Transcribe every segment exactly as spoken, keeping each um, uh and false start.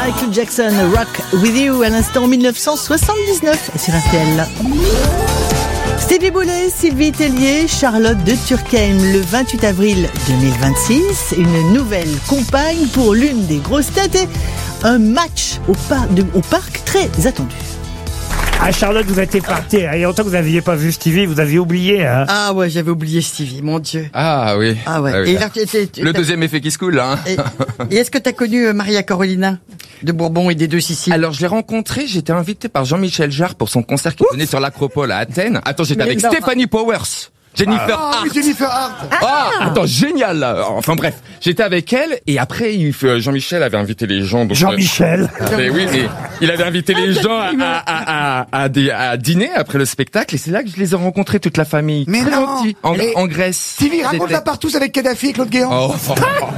Michael Jackson, Rock With You, à l'instant mille neuf cent soixante-dix-neuf sur R T L. Stevie Boulet, Sylvie Tellier, Charlotte de Turckheim, le vingt-huit avril deux mille vingt-six, une nouvelle compagne pour l'une des grosses têtes et un match au, par- de, au parc très attendu. Ah, Charlotte, vous êtes partie. Il y a longtemps que vous n'aviez pas vu Stevie, vous aviez oublié. Hein. Ah ouais, j'avais oublié Stevie, mon Dieu. Ah oui. Ah ouais. Ah oui. Et là, t'es- t'es- Le t'as- deuxième effet qui se coule, hein. Et, et est-ce que tu as connu euh, Maria Carolina de Bourbon et des deux Siciles? Alors, je l'ai rencontré, j'étais invité par Jean-Michel Jarre pour son concert qu'il donnait sur l'Acropole à Athènes. Attends, j'étais Mais avec non. Stephanie Powers. Jennifer Ah Hart. oui, Jennifer Hart. Ah, attends, génial là. Enfin bref, j'étais avec elle et après il fait- Jean-Michel avait invité les gens. donc, Jean-Michel. euh, mais oui, mais il avait invité les gens à, à, à, à, des- à dîner après le spectacle et c'est là que je les ai rencontrés toute la famille. Mais Très non. gentils. En, Et- en Grèce. Stevie, raconte C'était- la partouze avec Kadhafi et Claude Guéant. Oh.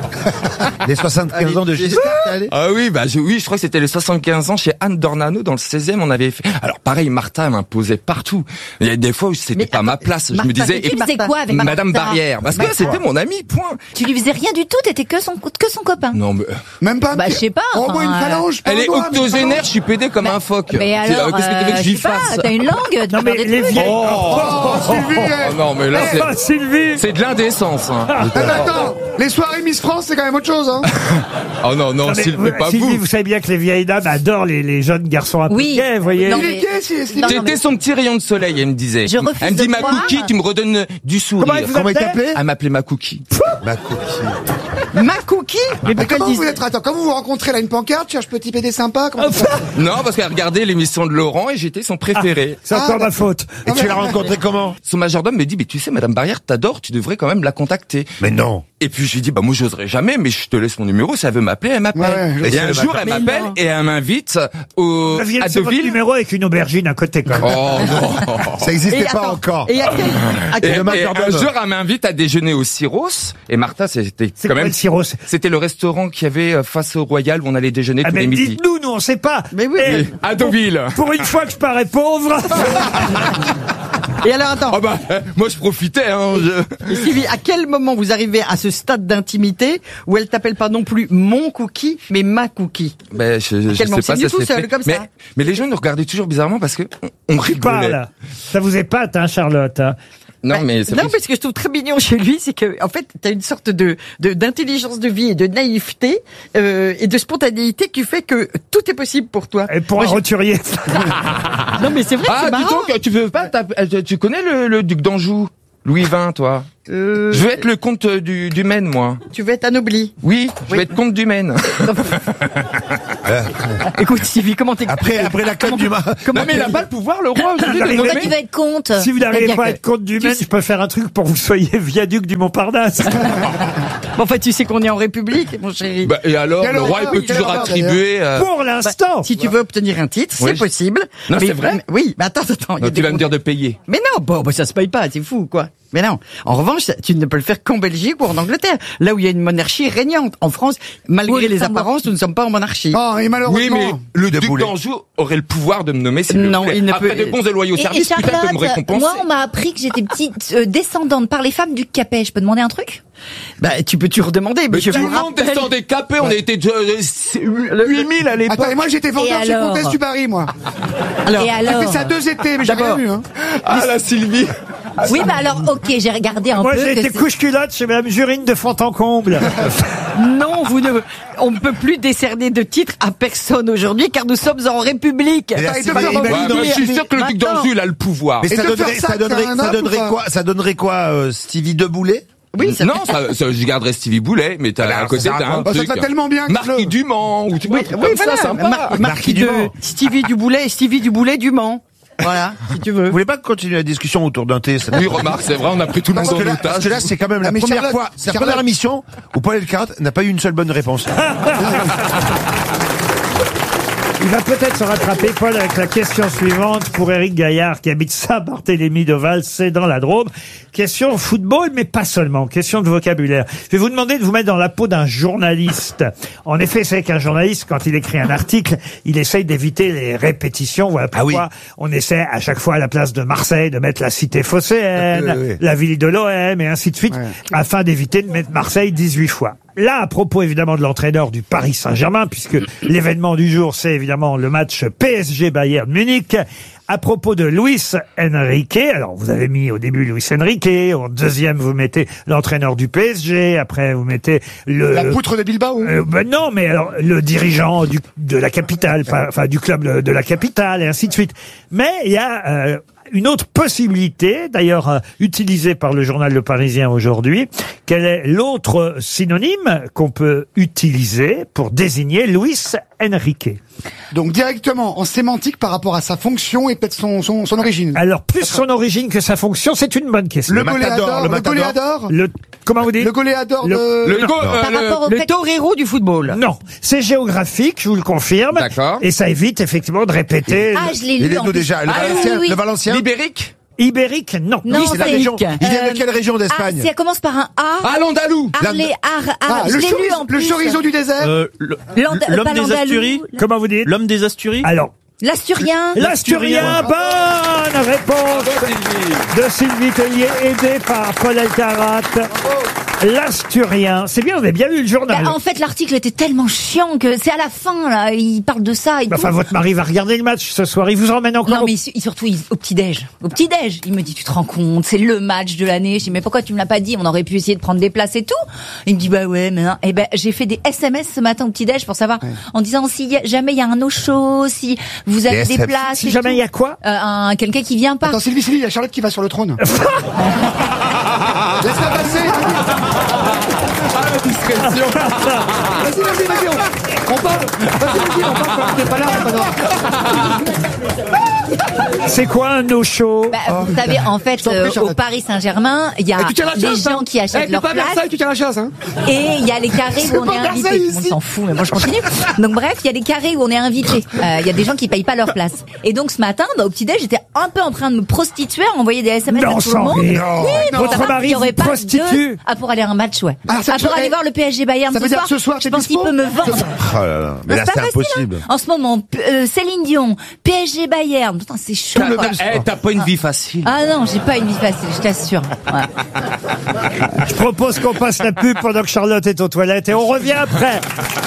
Les soixante-quinze ans de Giscard, t'es allé? Ah oui, bah je, oui, je crois que c'était les soixante-quinze ans chez Anne Dornano dans le seizième. On avait fait. Alors pareil, Martha m'imposait partout. Il y a des fois où c'était Mais pas attends, ma place. Je Martha, me disais. tu et- faisais quoi avec Madame Martha Barrière, parce que c'était mon ami. Point. Tu lui faisais rien du tout, t'étais que son, que son copain. Non mais. Même pas. un Bah, petit- je sais pas, Oh, enfin, moi, une euh, phalange. pas Elle un est doigt, mais une octogénaire, phalange. je suis pédé comme un phoque. Mais C'est- euh, alors, qu'est-ce que tu veux euh, que je j'y sais pas, fasse t'as une langue, tu Non peux mais faire des les trucs. vieilles... Oh, Sylvie. Oh non, mais là Ah, c'est Sylvie. c'est de l'indécence. Hein. Attends, attends. Les soirées Miss France, c'est quand même autre chose, hein. Oh non non, Non, mais, Sylvie, vous- pas Sylvie, vous. vous savez bien que les vieilles dames adorent les, les jeunes garçons un peu Oui. gays, vous voyez. Non, Il mais- est gay, c'est Stevie. Non, non, J'étais mais- son petit rayon de soleil, elle me disait. Je refuse Elle me de dit ma croire. cookie, tu me redonnes du sourire. Comment elle vous Comment il appelait t'appelait? Elle m'appelait ma cookie. Ma cookie. Ma cookie? Mais Mais pourquoi comment elle vous disait- êtes, attends, comment vous vous rencontrez là, une pancarte, cherche petit pédé sympa, comment ça se passe Non, parce qu'elle regardait l'émission de Laurent et j'étais son préféré. C'est encore Ah, ma faute. Et tu l'as rencontré comment? Son majordome me dit, mais tu sais, Madame Barrière t'adore, tu devrais quand même la contacter. Mais non. Et puis je lui dis, bah moi j'oserais jamais, mais je te laisse mon numéro, si elle veut m'appeler, elle m'appelle. Ouais, ouais, et je un sais, jour, elle elle m'appelle non. et elle m'invite au, Vous aviez à laissé votre Deauville. numéro avec une aubergine à côté quand même. Oh non. Ça n'existait Et pas attends, encore. Et à quel, à Et, quel- et majordome. un jour, elle m'invite à déjeuner au Syros. Et Martha, c'était C'est quand quoi même, le Syros? c'était le restaurant qu'il y avait euh, face au Royal où on allait déjeuner Ah tous mais les midis. dites-nous, nous on sait pas. Mais oui, Eh, mais- À Deauville. Pour une fois que je parais pauvre. Et alors, attends. Oh bah, euh, moi je profitais, hein. Je... Et Sylvie, à quel moment vous arrivez à ce stade d'intimité où elle t'appelle pas non plus mon cookie, mais ma cookie? Ben, je, je, je Quel sais moment, pas, c'est ça du se tout fait. seul, comme mais, ça. mais les gens nous regardaient toujours bizarrement parce que on, on Qui rigolait. parle. Ça vous épate, hein, Charlotte. Hein. Non, Bah, mais c'est non, vrai mais ce que je trouve très mignon chez lui, c'est que en fait, t'as une sorte de de- d'intelligence de vie et de naïveté euh, et de spontanéité qui fait que tout est possible pour toi. Et pour Moi, un je- roturier. Non, mais c'est vrai, Ah, c'est dis marrant. donc, tu veux pas, t'as- tu connais le, le duc d'Anjou, Louis vingt, toi? Euh, Je veux être le comte du, du Maine, moi. Tu veux être anobli. Oui, je Oui. veux être comte du Maine. Écoute, Sylvie, comment t'es Après, après la cote du mar. comment Non, mais il a pas le pouvoir, le roi, aujourd'hui, de Vous Toi, nommer. tu vas être compte. Si vous n'arrivez C'est-à-dire pas à que- être comte du tu Maine, sais- je peux faire un truc pour que vous soyez viaduc du Montparnasse. Bon, en fait, tu sais qu'on est en République, mon chéri. Bah, et alors, Quelle le roi, il horreur, peut quelle toujours horreur, attribuer... euh, Pour l'instant. Si tu veux obtenir un titre, Oui, c'est je- possible. Non, Mais- c'est vrai Oui, mais attends, attends. il y a non, des tu vas me con- dire de payer. Mais non, bon, bah, ça se paye pas, c'est fou, quoi. Mais non. En revanche, tu ne peux le faire qu'en Belgique ou en Angleterre, là où il y a une monarchie régnante. En France, malgré Oui, les ça va. apparences, nous ne sommes pas en monarchie. Oh, et malheureusement. Oui, mais le de duc Boulet. d'Anjou aurait le pouvoir de me nommer s'il le Non, voulait. il ne Après peut- de bons et loyaux Et, et services, peut-être de me Charlotte, récompenser. moi, on m'a appris que j'étais petite euh, descendante par les femmes du Capet. Je peux demander un truc? Bah, tu peux toujours demander, mais, Mais je tout vous le monde rappelle. descendait capé, on était huit mille à l'époque. Attends, et moi j'étais vendeur Et chez alors Comtesse du Barry, moi. Alors, Et J'ai alors? fait ça deux étés, mais j'ai D'abord. rien eu, hein. Ah, la Sylvie. Oui, bah alors, ok, j'ai regardé un Moi, peu. j'ai que été c'est- couche-culotte chez Madame Jurine de Fontencomble. non, vous ne, on ne peut plus décerner de titre à personne aujourd'hui, car nous sommes en République. Mais là, Attends, et c'est de pas- faire imagine Ouais, dans mais les- je suis sûr que le duc Maintenant. d'Anjou, il a le pouvoir. Mais Et ça de donnerait, faire ça, ça donnerait, c'est un ça homme donnerait ou pas quoi, ça donnerait quoi, euh, Stevie de Boulet? Oui, ça Non, ça, ça, je garderais Stevie Boulet, mais t'as Mais à alors, côté, ça sert à t'as un quoi Oh, ça truc. te va tellement bien, Marquis Carlo. du Mans, ou tu vois, Oui, un truc oui, comme voilà. ça, sympa. Mar- Marquis Marquis du de Mans. Stevie Duboulet et Stevie Duboulet du Mans. Voilà, si tu veux. Vous voulez pas continuer la discussion autour d'un thé? ça- Oui, remarque, c'est vrai, on a pris tout le monde Parce en que, là, parce otage. que là, c'est quand même la Ah, mais première Charlotte, fois, c'est la Charlotte. première émission où Paul Elkarat n'a pas eu une seule bonne réponse. Il va peut-être se rattraper, Paul, avec la question suivante pour Éric Gaillard, qui habite Saint-Barthélemy-de-Val, c'est dans la Drôme. Question football, mais pas seulement. Question de vocabulaire. Je vais vous demander de vous mettre dans la peau d'un journaliste. En effet, c'est qu'un journaliste, quand il écrit un article, il essaye d'éviter les répétitions. Voilà pourquoi Ah oui. on essaie à chaque fois à la place de Marseille de mettre la cité phocéenne, Oui, oui, oui. la ville de l'O M et ainsi de suite, Ouais. afin d'éviter de mettre Marseille dix-huit fois. là, à propos évidemment de l'entraîneur du Paris Saint-Germain, puisque l'événement du jour, c'est évidemment le match P S G Bayern Munich. À propos de Luis Enrique, alors vous avez mis au début Luis Enrique, en deuxième vous mettez l'entraîneur du P S G, après vous mettez le... La poutre de Bilbao. Euh, ben non, mais alors le dirigeant du, de la capitale, enfin, enfin du club de, de la capitale, et ainsi de suite. Mais il y a... Euh, une autre possibilité, d'ailleurs euh, utilisée par le journal Le Parisien aujourd'hui, quel est l'autre synonyme qu'on peut utiliser pour désigner Luis Enrique? Donc directement en sémantique par rapport à sa fonction et peut-être son, son, son origine. Alors plus son origine que sa fonction, c'est une bonne question. Le goléador, le goléador, le comment vous dites? le goléador Le- de... Le, go, euh, Par le- rapport au le- le torero du football. Non, c'est géographique, je vous le confirme. D'accord. Et ça évite effectivement de répéter. Ah, je l'ai Il lu est en d'où plus. déjà? Le Ah, oui, Valencien, oui, le oui. Valencien Ibérique. Ibérique, non. Non, Oui, c'est la c'est- région. Il vient Euh, de quelle région Ah, d'Espagne? ça commence par un A. Ah, l'Andalou. Arlé, Ar, Ar, Ah, je le, l'ai lu chorizo, en le plus. chorizo du désert. Euh, le- L'And- L'homme pas des l'Andalou. Asturies. Comment vous dites? L'homme des Asturies. Alors, L'Asturien. l'Asturien, bonne réponse de Sylvie Tellier, aidée par Paul Alcarat. L'Asturien, c'est bien, vous avez bien lu le journal. Bah, en fait, l'article était tellement chiant que c'est à la fin, là, il parle de ça et Enfin, tout. votre mari va regarder le match ce soir, il vous emmène encore Non, au- mais il- surtout il- au petit-déj. Au petit-déj. Il me dit, tu te rends compte, c'est le match de l'année. Je dis, mais pourquoi tu me l'as pas dit? On aurait pu essayer de prendre des places et tout. Il me dit, bah ouais, mais non. Et ben, j'ai fait des S M S ce matin au petit-déj pour savoir, en disant, si y a- jamais il y a un no-show, si vous avez Des des S M S. places. Si et jamais tout. il y a quoi? Euh, un, quelqu'un qui vient pas. Attends, Sylvie, Sylvie, il y a Charlotte qui va sur le trône. Laisse-la passer. Ah, la discrétion. Vas-y, vas-y, vas-y, on, on parle. Vas-y, vas-y, on parle quand t'es pas là, maintenant. C'est quoi un no-show? Bah, vous savez, en fait, t'en prie, euh, au Charlotte. Paris Saint-Germain, il y a Et tu tiens la des chasse, gens hein. qui Eh, achètent t'es leur pas place. Versailles, tu tiens la chasse, hein. Et il y a les carrés où on pas est Versailles, invité. ici. On s'en fout, mais moi je continue. Donc bref, il y a les carrés où on est invité. Euh, Il y a des gens qui payent pas leur place. Et donc ce matin, bah, au petit-déj, j'étais un peu en train de me prostituer, à envoyer des S M S Non, à tout le sans monde. rire. Oui, pour Votre savoir mari s'il y aurait vous pas prostitue. deux- Ah, pour aller à un match, ouais. Ah, ça, Ah, tu- pour aller eh, voir le P S G Bayern ça ce veut dire soir. ce soir, je t'es pense qu'il dispo peut me vendre. Oh là là. Mais Non, là, c'est c'est pas facile, impossible. hein. En ce moment, P- euh, Céline Dion, P S G Bayern. Putain, c'est chaud. T'as- quoi. t'as- eh, T'as pas une vie facile. Ah non, j'ai pas une vie facile, je t'assure. Ouais. Je propose qu'on passe la pub pendant que Charlotte est aux toilettes et on revient après.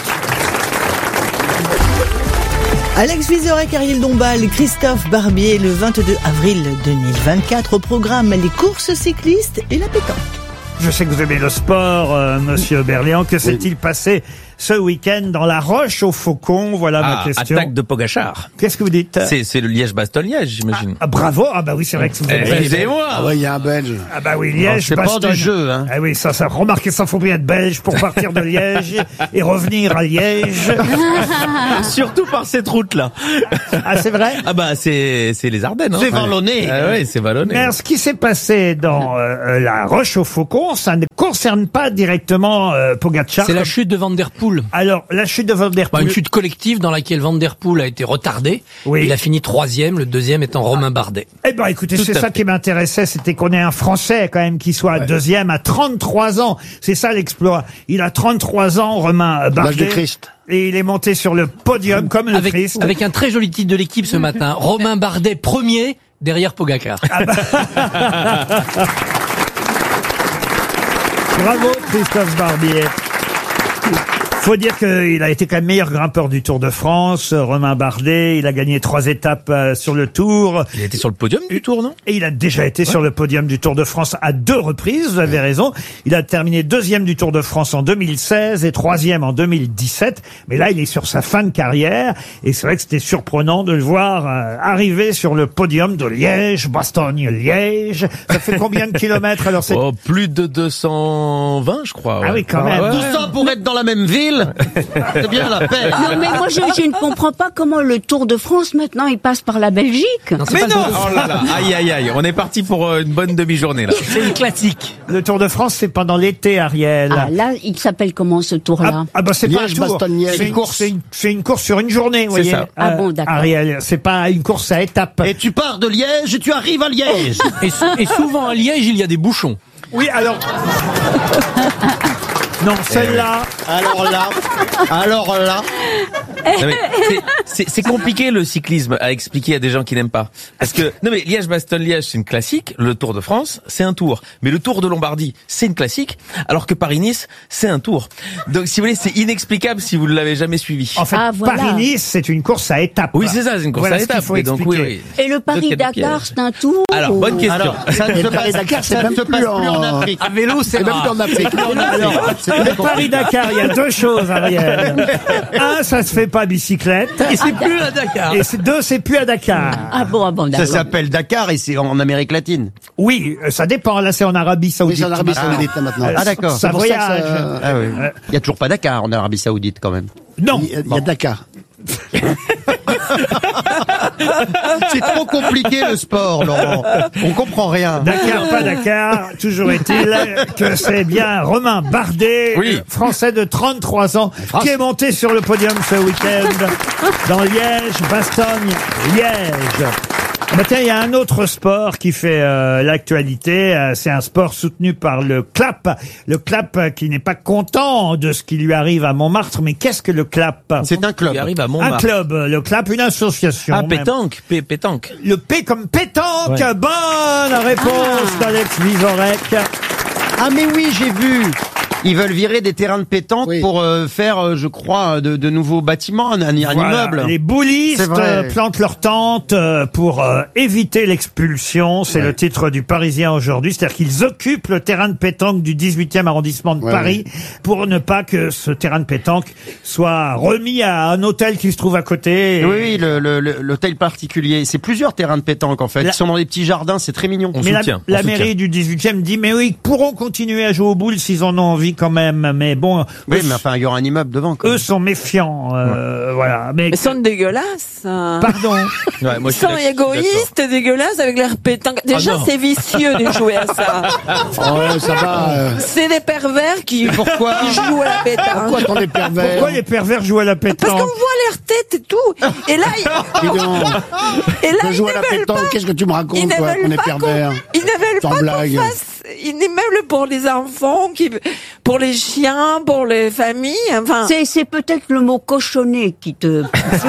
Alex Vizorek, Ariel Dombal, Christophe Barbier, le vingt-deux avril deux mille vingt-quatre, au programme les courses cyclistes et la pétanque. Je sais que vous aimez le sport, euh, monsieur Berléand. Que s'est-il passé ce week-end dans la Roche au Faucon? Voilà ma Ah, question. attaque de Pogachar. Qu'est-ce que vous dites? C'est c'est le Liège-Bastogne-Liège, j'imagine. Ah, bravo. Ah bah oui, c'est vrai que vous aimez. Excusez-moi. Ah ouais, il y a un Belge. Ah bah oui, Liège, c'est pas Bastogne. du jeu, hein. Ah oui, ça, ça, remarquez, ça faut bien être belge pour partir de Liège et revenir à Liège. Surtout par cette route-là. Ah, c'est vrai? Ah bah c'est c'est les Ardennes. Hein. C'est vallonné. Ah ouais, c'est vallonné. Mais alors, ce qui s'est passé dans euh, la Roche au Faucon, ça ne concerne pas directement euh, Pogacar. C'est la chute de Van Der Poel. Alors, la chute de Van Der Bah, Poel. une chute collective dans laquelle Van Der Poel a été retardé. Oui. Il a fini troisième, le deuxième étant Romain Bardet. Eh ben, écoutez, Tout c'est à ça fait. qui m'intéressait, c'était qu'on ait un Français quand même qui soit deuxième à trente-trois ans. C'est ça l'exploit. Il a trente-trois ans, Romain Bardet. L'âge du Christ. Et il est monté sur le podium comme le Avec, Christ. avec un très joli titre de l'équipe ce matin. Romain Bardet premier derrière Pogacar. Bravo Christophe Barbier. Faut dire qu'il a été quand même meilleur grimpeur du Tour de France, Romain Bardet. Il a gagné trois étapes euh, sur le Tour. Il était sur le podium du Tour, non? Et il a déjà été sur le podium du Tour de France à deux reprises, vous avez raison. Il a terminé deuxième du Tour de France en deux mille seize et troisième en deux mille dix-sept. Mais là, il est sur sa fin de carrière. Et c'est vrai que c'était surprenant de le voir euh, arriver sur le podium de Liège, Bastogne-Liège. Ça fait combien de kilomètres alors c'est... Oh, plus de deux cent vingt, je crois. Ah ouais. oui, quand même. Ouais. Tout ça pour être dans la même ville. C'est bien la peine. Non, mais moi, je, je ne comprends pas comment le Tour de France, maintenant, il passe par la Belgique. Non, c'est Mais pas non le- Oh là là, aïe aïe aïe, on est parti pour euh, une bonne demi-journée là. C'est une classique. Le Tour de France, c'est pendant l'été, Ariel. Ah, là, il s'appelle comment, ce Ah, tour-là? ah bah c'est pas un Liège, tour. Bastogne, Liège. C'est une course. C'est une, c'est une course sur une journée, vous C'est voyez. ça. Ah bon, d'accord. Ariel, c'est pas une course à étapes. Et tu pars de Liège et tu arrives à Liège. Et, sou- et souvent à Liège, il y a des bouchons. Oui, alors. Non, celle-là. Alors là, alors là. Non, mais c'est- c'est c'est compliqué le cyclisme à expliquer à des gens qui n'aiment pas. Parce que non mais Liège-Bastogne-Liège c'est une classique, le Tour de France c'est un tour, mais le Tour de Lombardie c'est une classique, alors que Paris-Nice c'est un tour. Donc si vous voulez c'est inexplicable si vous ne l'avez jamais suivi. En fait, Ah, voilà. Paris-Nice, c'est une course à étapes. Oui c'est ça, c'est une course Voilà à ce qu'il étapes. faut Et donc oui, expliquer. oui. Et le Paris-Dakar, c'est un tour Alors ou- bonne question. Alors, ça ne se passe, Dakar, ça c'est ne même se plus passe plus en- en Afrique. À vélo, c'est C'est même rare. plus en Afrique. Le Paris-Dakar, il y a deux choses, Ariel. Un, ça se fait pas à bicyclette. Et c'est plus à Dakar. Et c'est- deux, c'est plus à Dakar. Ah bon, ah bon, Ça d'accord. s'appelle Dakar et c'est en Amérique latine. Oui, euh, ça dépend. Là, c'est en Arabie Oui, Saoudite. c'est en Arabie Saoudite là, maintenant. Ah, d'accord. Ça C'est pour ça que voyage. ça- Ah oui. Il y a toujours pas Dakar en Arabie Saoudite quand même. Non. Il y a- il y a Dakar. C'est trop compliqué le sport, Laurent. On comprend rien. Dakar, pas Dakar. Toujours est-il que c'est bien Romain Bardet, Oui. français de trente-trois ans, qui est monté sur le podium ce week-end dans Liège, Bastogne, Liège. Bah tiens, il y a un autre sport qui fait euh, l'actualité. Euh, c'est un sport soutenu par le C L A P. Le C L A P euh, qui n'est pas content de ce qui lui arrive à Montmartre. Mais qu'est-ce que le C L A P? C'est un club. Qui arrive à Un Montmartre. club, le C L A P, une association. Ah même. pétanque, P- pétanque. Le P comme pétanque. Ouais. Bonne réponse d'Alex Vizorek. Ah mais oui, j'ai vu. Ils veulent virer des terrains de pétanque Oui. pour euh, faire, euh, je crois, de, de nouveaux bâtiments, un, un Voilà. immeuble. Les boulistes C'est vrai. euh, plantent leurs tentes euh, pour euh, éviter l'expulsion. C'est le titre du Parisien aujourd'hui. C'est-à-dire qu'ils occupent le terrain de pétanque du dix-huitième arrondissement de Ouais, Paris pour ne pas que ce terrain de pétanque soit remis à un hôtel qui se trouve à côté. Oui, oui, le- le- le- l'hôtel particulier. C'est plusieurs terrains de pétanque en fait. La- Ils sont dans des petits jardins, c'est très mignon. On Mais la, soutient, on la soutient. mairie du dix-huitième dit mais oui, ils pourront continuer à jouer aux boules s'ils en ont envie quand même. Mais bon, Oui, eux, mais enfin, il y aura un immeuble devant. Quoi. eux sont méfiants. euh, Voilà. Mais Ils sont dégueulasses. hein. pardon. Ouais, moi, je Ils suis sont d'ac- je suis égoïstes, dégueulasses avec leur pétanque. Déjà, non. c'est vicieux de jouer à ça. Oh, ça va. euh, C'est des pervers qui, Pourquoi qui jouent à la pétanque. Pourquoi t'en es pervers? Pourquoi les pervers jouent à la Parce qu'on pétanque? voit leur tête et tout. Et là, ils, Dis donc, et là, je ils joue ne à la veulent pétanque. pas. Qu'est-ce que tu me Ils racontes, ne toi, qu'on veulent est pas pervers? qu'on, ils ne veulent Sans pas qu'on blague. fasse une immeuble pour les enfants, qui, pour les chiens, pour les familles, enfin. C'est, c'est peut-être le mot cochonnet qui te...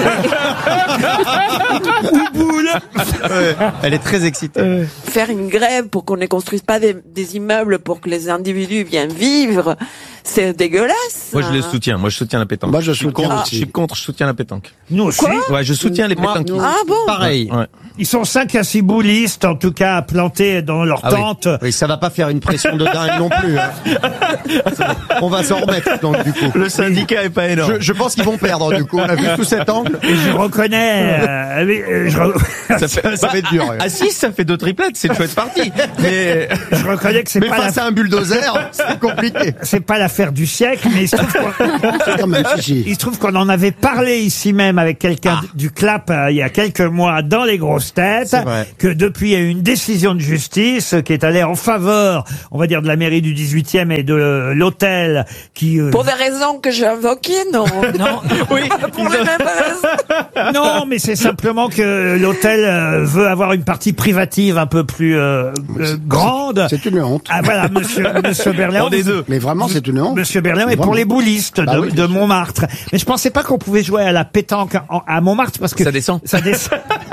Boule. Elle est très excitée. Faire une grève pour qu'on ne construise pas des, des immeubles pour que les individus viennent vivre, c'est dégueulasse. Moi je les soutiens, moi je soutiens la pétanque. Moi, je suis soutiens contre, aussi. je suis contre, je soutiens la pétanque. Nous aussi. Ouais, je soutiens les Moi, pétanquistes. Ah bon? Pareil. Ouais. Ils sont cinq à six boulistes, en tout cas, plantés dans leur Ah oui. tente. Oui, ça va pas faire une pression de dingue non plus. hein. On va s'en remettre donc du coup. Le syndicat est pas énorme. Je, je pense qu'ils vont perdre du coup. On a vu sous cet angle. Et je reconnais. euh, mais, euh, je, re- Ça, fait, Ça va être dur. ouais. À six, ça fait deux triplettes, c'est une chouette partie. Mais je reconnais que c'est Mais pas face la- à un bulldozer, c'est compliqué. c'est pas l'affaire du siècle, mais il se trouve qu'on, Quand même, si, si. il se trouve qu'on en avait parlé ici même avec quelqu'un du C L A P euh, il y a quelques mois dans les grosses têtes, C'est vrai. que depuis il y a eu une décision de justice qui est allée en faveur, on va dire, de la mairie du dix-huitième et de euh, l'hôtel qui euh, Pour des raisons que j'ai invoquées, non. non, Oui. Pour les mêmes raisons. non, mais c'est simplement que l'hôtel euh, veut avoir une partie privative un peu plus euh, euh, grande. C'est une honte. Ah voilà, monsieur, monsieur Berléand. On est deux. Mais vraiment, c'est une honte. Monsieur Berléand est Vraiment. pour les boulistes Bah de, oui, de bien sûr. Montmartre. Mais je pensais pas qu'on pouvait jouer à la pétanque en- à Montmartre parce que Ça descend. Ça descend.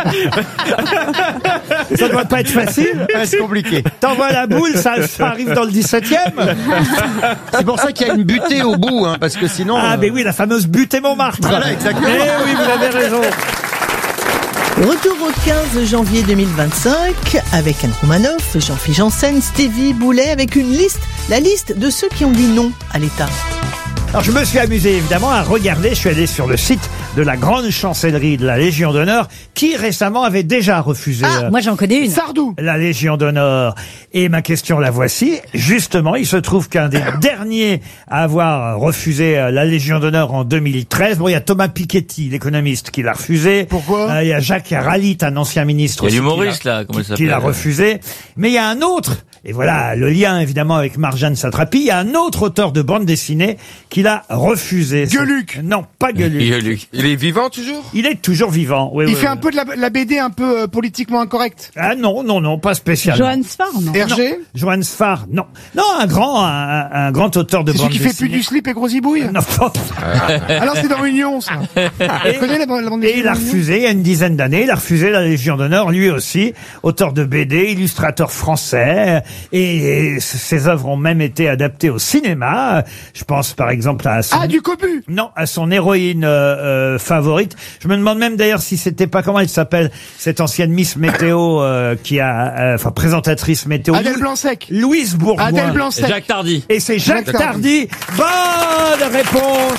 Ça doit pas être facile. Ouais, c'est compliqué. T'envoies la boule, ça, ça arrive dans le dix-septième. C'est pour ça qu'il y a une butée au bout, hein, parce que sinon. Ah, euh, mais oui, la fameuse butée Montmartre. Voilà, exactement. Eh oui, vous avez raison. Retour au quinze janvier deux mille vingt-cinq avec Anne Romanoff, Jean-Philippe Janssen, Stevie Boulet avec une liste, la liste de ceux qui ont dit non à l'État. Alors je me suis amusé évidemment à regarder, je suis allé sur le site de la grande chancellerie de la Légion d'honneur qui récemment avait déjà refusé euh, Moi, j'en connais une. Sardou. la Légion d'honneur. Et ma question la voici. Justement, il se trouve qu'un des derniers à avoir refusé euh, la Légion d'honneur en deux mille treize, bon, il y a Thomas Piketty, l'économiste, qui l'a refusé. Pourquoi Euh, Il y a Jacques Ralit, un ancien ministre Il y a aussi, l'humoriste, qui l'a- là, comment il qui- qui l'a s'appelle refusé. Mais il y a un autre, et voilà le lien évidemment avec Marjane Satrapi, il y a un autre auteur de bande dessinée qui l'a refusé. Gueuluc. Non, pas Gueuluc. Il est- il Il est vivant toujours? Il est toujours vivant, oui. Il oui, fait oui. un peu de la, la B D un peu euh, politiquement incorrecte. Ah non, non, non, pas spécialement. Johann Sfar, non. Hergé. Johann Sfar, non. Non, un grand, un, un grand auteur de C'est bande celui qui fait dessinée. plus du slip et gros zibouille. Non, pas- Alors c'est dans Union, ça. Tu connais la, la bande Et dessinée il a dans Union refusé, il y a une dizaine d'années, il a refusé la Légion d'honneur, lui aussi, auteur de B D, illustrateur français, et, et ses œuvres ont même été adaptées au cinéma. Je pense par exemple à son... Ah, du cobu. Non, à son héroïne euh, euh, favorite. Je me demande même d'ailleurs si c'était pas, comment elle s'appelle, cette ancienne Miss Météo euh, qui a, euh, enfin présentatrice météo. Adèle Lou- Blanc-Sec. Louise Bourgoin. Adèle Blanc-Sec. Jacques Tardy. Et c'est Jacques Jacques Tardy. Bonne réponse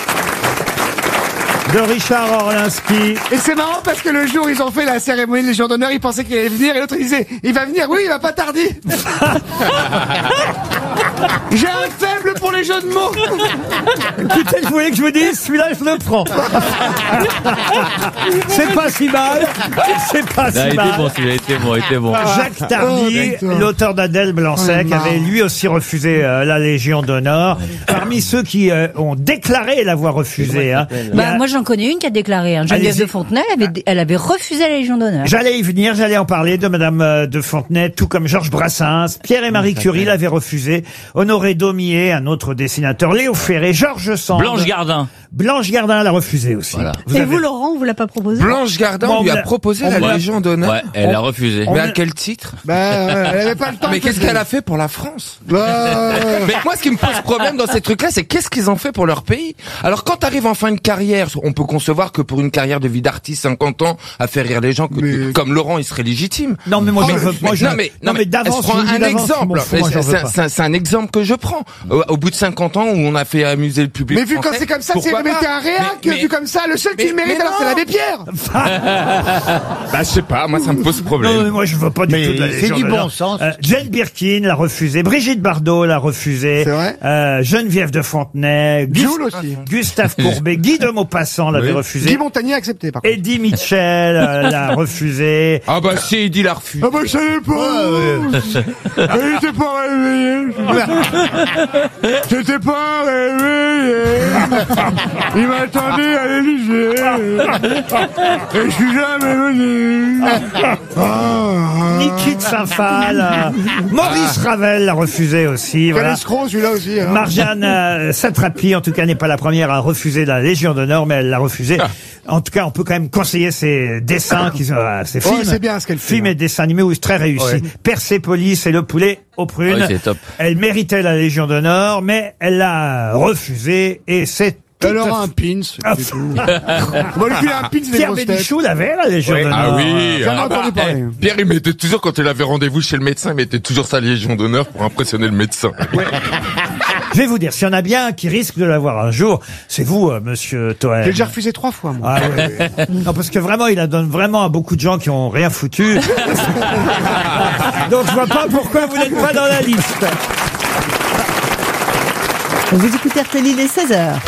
de Richard Orlinski. Et c'est marrant parce que le jour où ils ont fait la cérémonie de Légion d'honneur, ils pensaient qu'il allait venir et l'autre il disait il va venir, oui il va pas tarder. J'ai un faible pour les jeux de mots. Écoutez, vous voulez que je vous dise, celui-là je le prends. C'est pas si mal. C'est pas Ah, il si était bon, mal. celui-là, il était bon, il était bon. Jacques Tardy, Oh, l'auteur d'Adèle Blanc-Sec, Ouais, marrant. avait lui aussi refusé euh, la Légion d'honneur. Parmi ceux qui euh, ont déclaré l'avoir refusé, hein, il y Bah, a- moi, j'en connais une qui a déclaré. Hein. Geneviève Allez-y. de Fontenay, elle avait, elle avait refusé la Légion d'honneur. J'allais y venir, j'allais en parler de Madame euh, de Fontenay, tout comme Georges Brassens. Pierre et Marie Curie l'avaient refusé. Honoré Daumier, un autre dessinateur. Léo Ferré, Georges Sand. Blanche Gardin. Blanche Gardin l'a refusé aussi. Voilà. Vous Et avez- vous, Laurent, on vous l'a pas proposé? Blanche Gardin Bon, lui on a l'a- proposé on la l'a- Légion d'honneur. Ouais, elle a refusé. Mais on- à quel titre? Bah, euh, elle avait pas le temps. Mais qu'est-ce qu'elle a fait pour la France? Bah, Mais moi, ce qui me pose problème dans ces trucs-là, c'est qu'est-ce qu'ils ont fait pour leur pays? Alors, quand t'arrives en fin de carrière, on peut concevoir que pour une carrière de vie d'artiste, cinquante ans, à faire rire les gens, que- Mais- comme Laurent, il serait légitime. Non, mais moi, Oh, je veux, moi, je, non, mais, non, mais, d'avance, je prends je vous le dis un d'avance, je exemple. m'en fous, moi, j'en veux C'est- pas. C'est c'est un exemple que je prends. Au, au bout de cinquante ans où on a fait amuser le public mais vu quand français, c'est comme ça, c'est pourquoi mais pas t'es un réac, Mais- mais- vu comme ça, le seul qui mais- le mérite mais alors c'est non. l'abbé Pierre. Bah, je sais pas, moi, ça me pose problème. Non, mais moi, je veux pas du Mais tout de la c'est Légion du d'honneur. bon sens. Euh, Jane Birkin l'a refusé. Brigitte Bardot l'a refusé. C'est vrai Euh, Geneviève de Fontenay. Gus- Jules aussi. Gustave Courbet. Guy de Maupassant l'avait Oui. refusé. Guy Montagnier a accepté par contre. Eddie Mitchell euh, l'a refusé. Ah bah si, il dit la refuse. Ah bah je savais pas. Il était pas réveillé. J'étais pas réveillé. Il m'attendait à l'Élysée. Et je suis jamais venu. Ah. Niki de Saint-Phal. euh, Maurice Ravel l'a refusé aussi. Quel Voilà. escroc celui-là aussi. hein. Marjane euh, Satrapi, en tout cas, n'est pas la première à refuser la Légion d'honneur, mais elle l'a refusé. En tout cas, on peut quand même conseiller ses dessins, qui sont, euh, ses Ouais, films, c'est bien ce qu'elle fait, films hein. et dessins animés, où c'est très réussi. Ouais. Persépolis et le poulet aux prunes. Ouais, c'est top. Elle méritait la Légion d'honneur, mais elle l'a refusé, et c'est tout Elle à aura un fait- pins. c'est tout. On va lui filer un pins des Pierre grosses têtes. Bénichou l'avait, la Légion Ouais. d'honneur. Ah oui, J'en ai ah entendu bah, parler. eh, Pierre, il mettait toujours, quand il avait rendez-vous chez le médecin, il mettait toujours sa Légion d'honneur pour impressionner le médecin. Je vais vous dire, s'il y en a bien un qui risque de l'avoir un jour, c'est vous, euh, monsieur Toen. J'ai déjà refusé trois fois, moi. Ah oui. Non, parce que vraiment, il la donne vraiment à beaucoup de gens qui ont rien foutu. Donc, je vois pas pourquoi vous n'êtes pas dans la liste. Vous écoutez R T L, il est seize heures.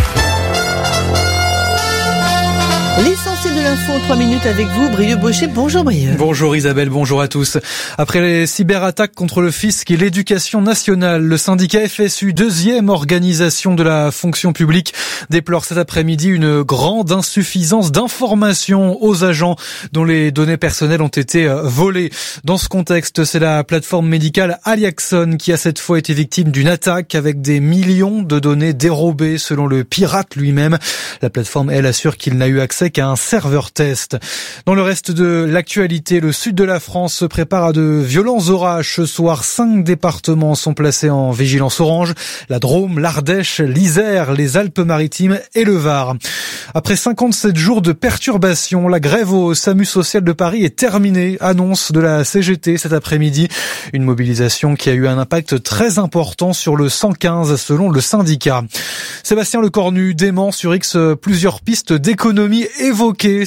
L'essentiel de l'info en trois minutes avec vous, Brieux Baucher. Bonjour Brieux. Bonjour Isabelle, bonjour à tous. Après les cyberattaques contre le fisc et l'éducation nationale, le syndicat F S U, deuxième organisation de la fonction publique, déplore cet après-midi une grande insuffisance d'informations aux agents dont les données personnelles ont été volées. Dans ce contexte, c'est la plateforme médicale Aliaxon qui a cette fois été victime d'une attaque avec des millions de données dérobées selon le pirate lui-même. La plateforme, elle, assure qu'il n'a eu accès qu'à un serveur test. Dans le reste de l'actualité, le sud de la France se prépare à de violents orages. Ce soir, cinq départements sont placés en vigilance orange. La Drôme, l'Ardèche, l'Isère, les Alpes-Maritimes et le Var. Après cinquante-sept jours de perturbations, la grève au SAMU social de Paris est terminée. Annonce de la C G T cet après-midi. Une mobilisation qui a eu un impact très important sur le cent quinze selon le syndicat. Sébastien Lecornu dément sur X plusieurs pistes d'économie évoquées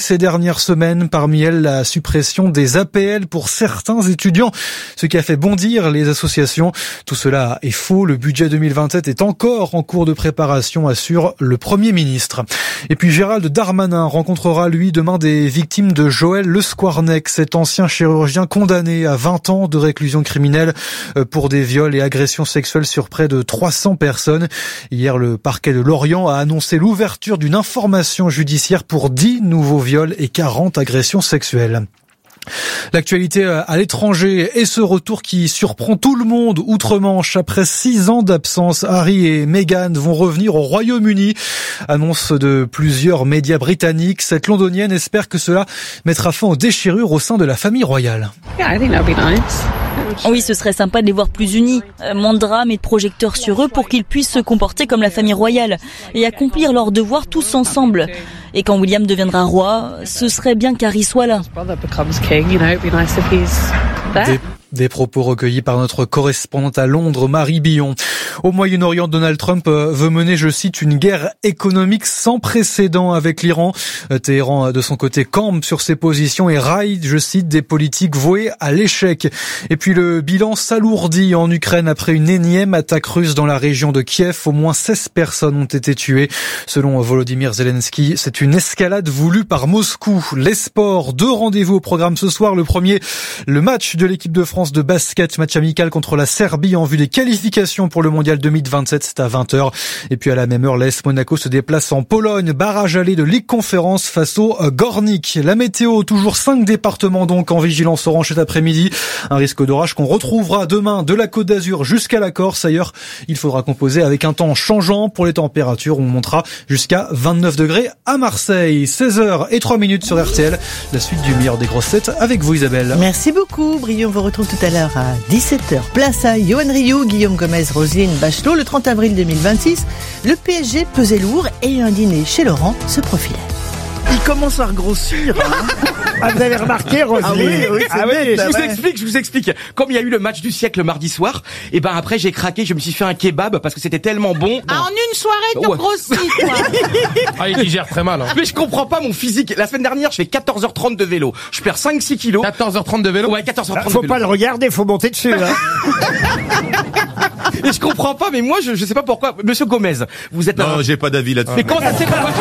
ces dernières semaines. Parmi elles, la suppression des A P L pour certains étudiants, ce qui a fait bondir les associations. Tout cela est faux. Le budget deux mille vingt-sept est encore en cours de préparation, assure le Premier ministre. Et puis Gérald Darmanin rencontrera, lui, demain des victimes de Joël Le Squarnec, cet ancien chirurgien condamné à vingt ans de réclusion criminelle pour des viols et agressions sexuelles sur près de trois cents personnes. Hier, le parquet de Lorient a annoncé l'ouverture d'une information judiciaire pour dix nouveaux viols et quarante agressions sexuelles. L'actualité à l'étranger et ce retour qui surprend tout le monde outre-Manche. Après six ans d'absence, Harry et Meghan vont revenir au Royaume-Uni. Annonce de plusieurs médias britanniques. Cette londonienne espère que cela mettra fin aux déchirures au sein de la famille royale. Yeah, I think that'd be nice. Oui, ce serait sympa de les voir plus unis. Euh, moins de drame et de projecteurs sur eux pour qu'ils puissent se comporter comme la famille royale et accomplir leurs devoirs tous ensemble. Et quand William deviendra roi, ce serait bien qu'Harry soit là. Des, des propos recueillis par notre correspondante à Londres, Marie Billon. Au Moyen-Orient, Donald Trump veut mener, je cite, une guerre économique sans précédent avec l'Iran. Téhéran, de son côté, campe sur ses positions et raille, je cite, des politiques vouées à l'échec. Et puis le bilan s'alourdit en Ukraine après une énième attaque russe dans la région de Kiev. Au moins seize personnes ont été tuées. Selon Volodymyr Zelensky, c'est une escalade voulue par Moscou. Les sports, deux rendez-vous au programme ce soir. Le premier, le match de l'équipe de France de basket, match amical contre la Serbie en vue des qualifications pour le mondial deux mille vingt-sept, c'est à vingt heures. Et puis à la même heure, l'A S Monaco se déplace en Pologne, barrage aller de Ligue Conférence face au Gornik. La météo, toujours cinq départements donc en vigilance orange cet après-midi. Un risque d'orage qu'on retrouvera demain de la Côte d'Azur jusqu'à la Corse. Ailleurs, il faudra composer avec un temps changeant pour les températures. On montera jusqu'à vingt-neuf degrés à Marseille. seize heures et trois minutes sur R T L. La suite du meilleur des grosses têtes avec vous, Isabelle. Merci beaucoup, Brio. On vous retrouve tout à l'heure à dix-sept heures. Place à Yoann Rioux, Guillaume Gomez, Roselyne Bachelot. Le trente avril deux mille vingt-six, le P S G pesait lourd et un dîner chez Laurent se profilait. Il commence à regrossir. Hein. Ah, vous avez remarqué, Roselyne? Ah oui, oui, ah oui, je vous explique, je vous explique. Comme il y a eu le match du siècle le mardi soir, et ben après j'ai craqué, je me suis fait un kebab parce que c'était tellement bon. Ah, en une soirée, t'as ouais. grossi, quoi. Ah, il digère très mal. Hein. Mais je comprends pas mon physique. La semaine dernière, je fais quatorze heures trente de vélo. Je perds cinq six kilos. quatorze heures trente de vélo? Ouais, quatorze heures trente ah, faut de vélo. pas le regarder, faut monter dessus. Hein. Et je comprends pas, mais moi, je, je sais pas pourquoi. Monsieur Gomez, vous êtes... Non, un... j'ai pas d'avis là-dessus. Mais comment ça se fait pas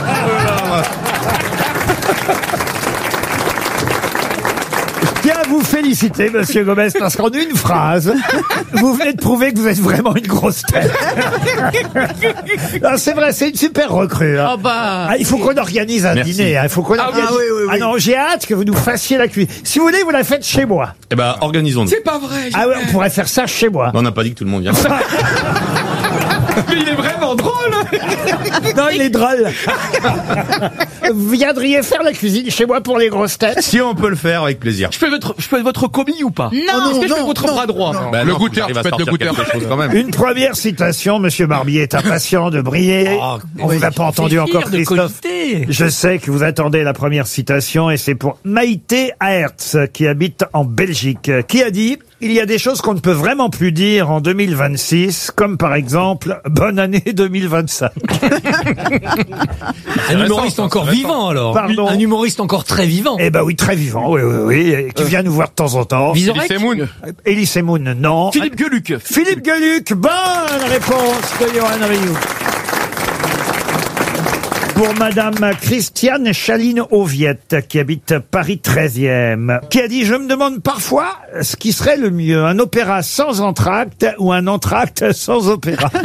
Je tiens à vous féliciter, monsieur Gomez, parce qu'en une phrase, vous venez de prouver que vous êtes vraiment une grosse tête. Non, c'est vrai, c'est une super recrue. Hein. Oh bah, ah, il faut qu'on organise un Merci. dîner. Hein. Il faut qu'on Ah organise... oui, oui, oui, oui. Ah non, j'ai hâte que vous nous fassiez la cuisine. Si vous voulez, vous la faites chez moi. Eh ben, organisons-nous. C'est pas vrai. Ah ouais, on pourrait faire ça chez moi. Non, on n'a pas dit que tout le monde vient. Mais il est vraiment drôle. Non, il est drôle. Vous viendriez faire la cuisine chez moi pour les grosses têtes? Si on peut le faire, avec plaisir. Je peux être, je peux être votre commis ou pas? Non. Est-ce que je non, peux être votre non, bras droit? non. Bah Le non, goûteur, il va tu peux être le sortir goûteur. quelque chose quand même. Une première citation, monsieur Barbier est impatient de briller. Oh, On vous a pas entendu encore, de Christophe. cogiter. Je sais que vous attendez la première citation et c'est pour Maïté Aerts qui habite en Belgique, qui a dit: il y a des choses qu'on ne peut vraiment plus dire en deux mille vingt-six, comme par exemple bonne année deux mille vingt-cinq. Un humoriste encore vivant alors. Pardon. Un humoriste encore très vivant. Eh ben oui, très vivant, oui, oui, oui, et qui vient nous voir de temps en temps. Vizorek. Elise Moon. Élise Moon, non. Philippe Gueluc. Philippe Gueluc, bonne réponse de Yoann Rioux. Pour madame Christiane Chaline-Auviette, qui habite Paris treizième, qui a dit: je me demande parfois ce qui serait le mieux, un opéra sans entracte ou un entracte sans opéra.